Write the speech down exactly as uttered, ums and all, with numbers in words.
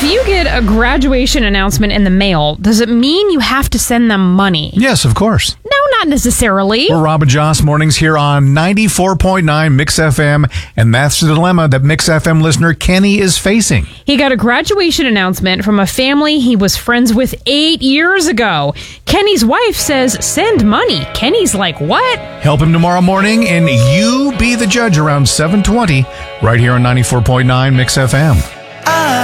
you get a graduation announcement in the mail, does it mean you have to send them money? Yes, of course. No, not necessarily. We're Rob and Joss mornings here on ninety-four point nine Mix F M, and that's the dilemma that Mix F M listener Kenny is facing. He got a graduation announcement from a family he was friends with eight years ago. Kenny's wife says, send money. Kenny's like, what? Help him tomorrow morning, and you be the judge around seven twenty right here on ninety-four point nine Mix F M.